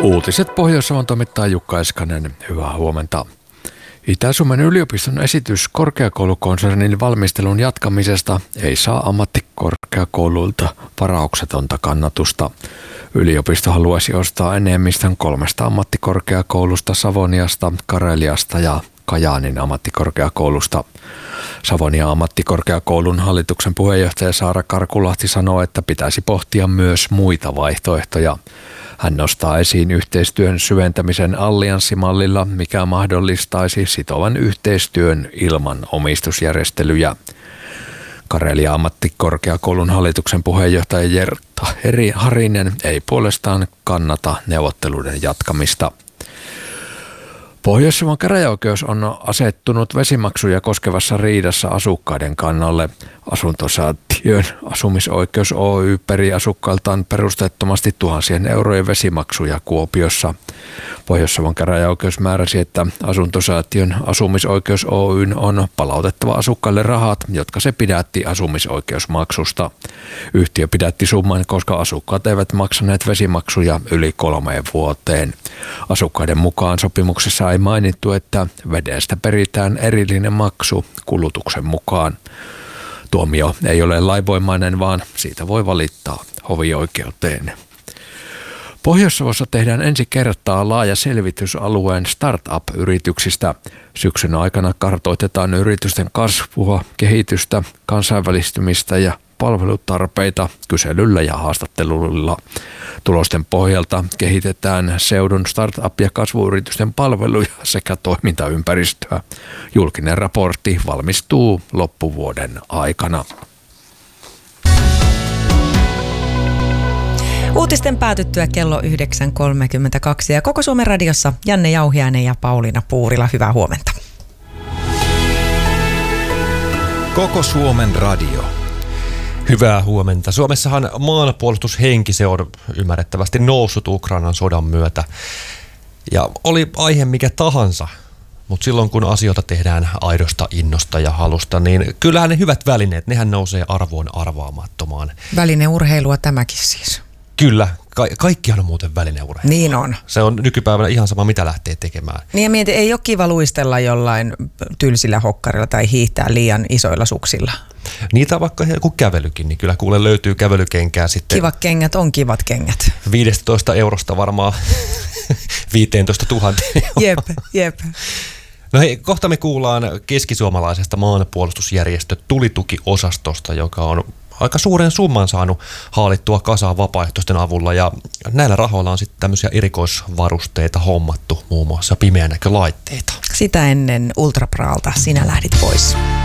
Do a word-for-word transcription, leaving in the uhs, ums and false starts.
Uutiset Pohjois-Savon toimittaa Jukka Eskanen. Hyvää huomenta. Itä-Suomen yliopiston esitys korkeakoulukonsernin valmistelun jatkamisesta ei saa ammattikorkeakouluilta varauksetonta kannatusta. Yliopisto haluaisi ostaa enemmistön kolmesta ammattikorkeakoulusta, Savoniasta, Kareliasta ja Kajaanin ammattikorkeakoulusta. Savonia ammattikorkeakoulun hallituksen puheenjohtaja Saara Karkulahti sanoo, että pitäisi pohtia myös muita vaihtoehtoja. Hän nostaa esiin yhteistyön syventämisen allianssimallilla, mikä mahdollistaisi sitovan yhteistyön ilman omistusjärjestelyjä. Karelia ammattikorkeakoulun hallituksen puheenjohtaja Jertta Heri Harinen ei puolestaan kannata neuvotteluiden jatkamista. Pohjois-Savon käräjäoikeus on asettunut vesimaksuja koskevassa riidassa asukkaiden kannalle. Asuntosäätiön asumisoikeus Oy peri asukkailtaan perusteettomasti tuhansien eurojen vesimaksuja Kuopiossa. Pohjois-Savon käräjäoikeus määräsi, että asuntosäätiön asumisoikeus Oyn on palautettava asukkaille rahat, jotka se pidätti asumisoikeusmaksusta. Yhtiö pidätti summan, koska asukkaat eivät maksaneet vesimaksuja yli kolmeen vuoteen. Asukkaiden mukaan sopimuksessa ei mainittu, että vedestä peritään erillinen maksu kulutuksen mukaan. Tuomio ei ole lainvoimainen, vaan siitä voi valittaa hovioikeuteen. Pohjois-Savossa tehdään ensi kertaa laaja selvitys alueen startup-yrityksistä. Syksyn aikana kartoitetaan yritysten kasvua, kehitystä, kansainvälistymistä ja palvelutarpeita kyselyllä ja haastatteluilla. Tulosten pohjalta kehitetään seudun startup- ja kasvuyritysten palveluja sekä toimintaympäristöä. Julkinen raportti valmistuu loppuvuoden aikana. Uutisten päätyttyä kello yhdeksän kolmekymmentäkaksi ja Koko Suomen radiossa Janne Jauhiainen ja Pauliina Puurila. Hyvää huomenta. Koko Suomen radio. Hyvää huomenta. Suomessahan maanpuolustushenki se on ymmärrettävästi noussut Ukrainan sodan myötä. Ja oli aihe mikä tahansa, mutta silloin kun asioita tehdään aidosta innosta ja halusta, niin kyllähän ne hyvät välineet, nehän nousee arvoon arvaamattomaan. Välineurheilua tämäkin siis. Kyllä, ka- kaikkihan on muuten välineurheilua. Niin on. Se on nykypäivänä ihan sama, mitä lähtee tekemään. Niin ja mieti, ei ole kiva luistella jollain tylsillä hokkarilla tai hiihtää liian isoilla suksilla. Niitä vaikka joku kävelykin, niin kyllä kuule löytyy kävelykenkää sitten. Kivat kengät on kivat kengät. viisitoista eurosta varmaan viisitoista tuhatta euroa. Jep, jep. No hei, kohta me kuullaan keskisuomalaisesta maanpuolustusjärjestö Tulitukiosastosta, joka on aika suuren summan saanut haalittua kasaan vapaaehtoisten avulla, ja näillä rahoilla on sitten tämmöisiä erikoisvarusteita hommattu, muun muassa pimeänäkölaitteita. Sitä ennen Ultrapraalta sinä lähdit pois.